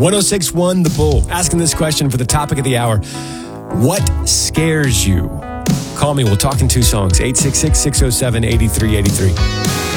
1061 The Bull. Asking this question for the topic of the hour. What scares you? Call me. We'll talk in two songs. 866-607-8383.